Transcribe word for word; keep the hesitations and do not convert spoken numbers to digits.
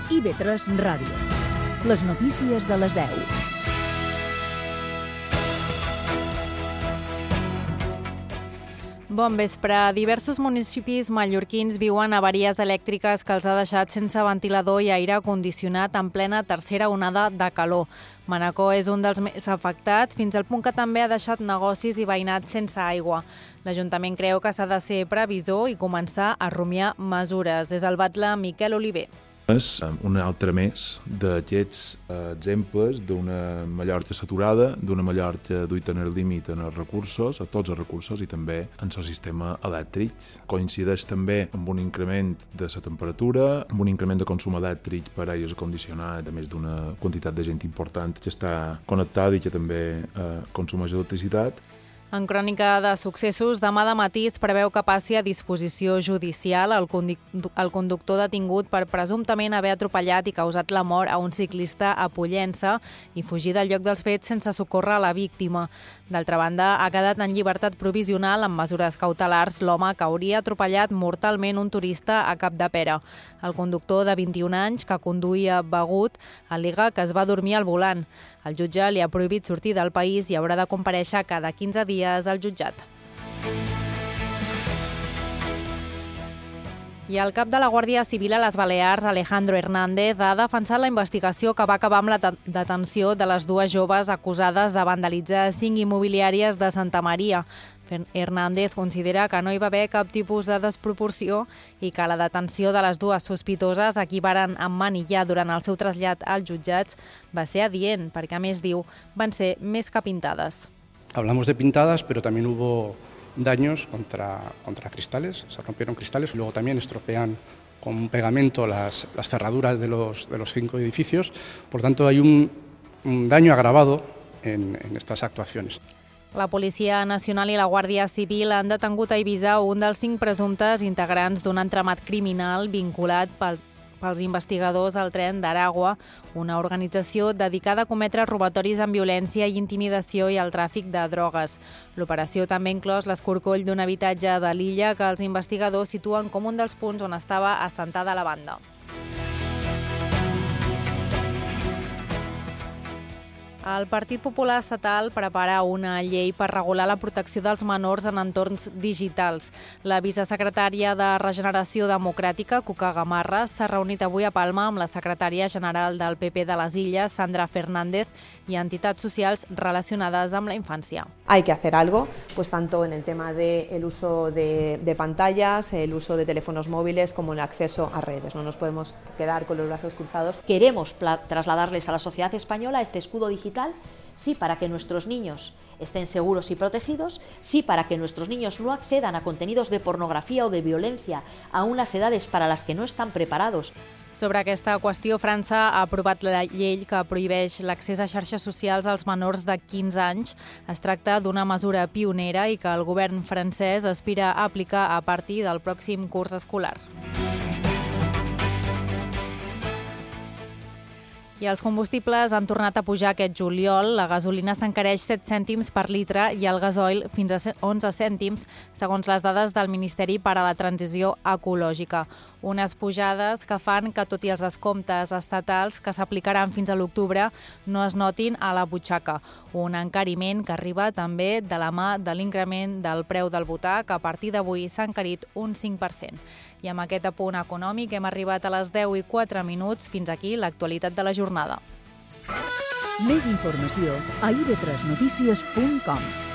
I V tres Ràdio. Les notícies de les deu. Bon vespre. Diversos municipis mallorquins viuen avaries elèctriques que els ha deixat sense ventilador i aire condicionat en plena tercera onada de calor. Manacor és un dels més afectats, fins al punt que també ha deixat negocis i veïnats sense aigua. L'Ajuntament creu que s'ha de ser previsor i començar a rumiar mesures. És el batle Miquel Oliver. És un altre més d'aquests exemples d'una Mallorca saturada, d'una Mallorca duita en el límit en els recursos, a tots els recursos i també en el sistema elèctric. Coincideix també amb un increment de la temperatura, amb un increment de consum elèctric per aire condicionat, a més d'una quantitat de gent important que està connectada i que també eh, consumeix electricitat. En crònica de successos, demà de matí es preveu que passi a disposició judicial el conductor detingut per presumptament haver atropellat i causat la mort a un ciclista a Pollença i fugir del lloc dels fets sense socórrer a la víctima. D'altra banda, ha quedat en llibertat provisional amb mesures cautelars l'home que hauria atropellat mortalment un turista a Capdepera. El conductor de vint-i-un anys, que conduïa begut, al·lega que es va dormir al volant. El jutge li ha prohibit sortir del país i haurà de comparèixer cada quinze dies al jutjat. I el cap de la Guàrdia Civil a les Balears, Alejandro Hernández, ha defensat la investigació que va acabar amb la detenció de les dues joves acusades de vandalitzar cinc immobiliàries de Santa Maria. Hernández considera que no hi va haver cap tipus de desproporció i que la detenció de les dues sospitoses a qui varen emmanillar durant el seu trasllat als jutjats va ser adient, perquè a més diu van ser més que pintades. Hablamos de pintadas, pero también hubo daños contra, contra cristales, se rompieron cristales y luego también estropean con pegamento las, las cerraduras de los, de los cinco edificios. Por tanto, hay un, un daño agravado en, en estas actuaciones. La Policia Nacional i la Guàrdia Civil han detengut a Eivissa un dels cinc presumptes integrants d'un entramat criminal vinculat pels, pels investigadors al tren d'Aragua, una organització dedicada a cometre robatoris amb violència i intimidació i el tràfic de drogues. L'operació també ha inclòs l'escorcoll d'un habitatge de l'illa que els investigadors situen com un dels punts on estava assentada la banda. El Partit Popular Estatal prepara una llei per regular la protecció dels menors en entorns digitals. La vicesecretària de Regeneració Democràtica, Cuca Gamarra, s'ha reunit avui a Palma amb la secretària general del P P de les Illes, Sandra Fernández, y entitats socials relacionades amb la infància. Hay que hacer algo, pues tanto en el tema del uso de, de pantallas, el uso de teléfonos móviles, como el acceso a redes. No nos podemos quedar con los brazos cruzados. Queremos trasladarles a la sociedad española este escudo digital, sí, para que nuestros niños estén seguros y protegidos, sí, para que nuestros niños no accedan a contenidos de pornografía o de violencia a unas edades para las que no están preparados. Sobre aquesta qüestió, França ha aprovat la llei que prohibeix l'accés a xarxes socials als menors de quinze anys. Es tracta d'una mesura pionera i que el govern francès aspira a aplicar a partir del pròxim curs escolar. I els combustibles han tornat a pujar aquest juliol. La gasolina s'encareix set cèntims per litre i el gasoil fins a onze cèntims, segons les dades del Ministeri per a la Transició Ecològica. Unes pujades que fan que, tot i els descomptes estatals que s'aplicaran fins a l'octubre, no es notin a la butxaca. Un encariment que arriba també de la mà de l'increment del preu del butà, que a partir d'avui s'ha encarit un cinc per cent. I amb aquest apunt econòmic hem arribat a les deu i quatre minuts. Fins aquí l'actualitat de la jornada. Més informació a i ve tres notícies punt com.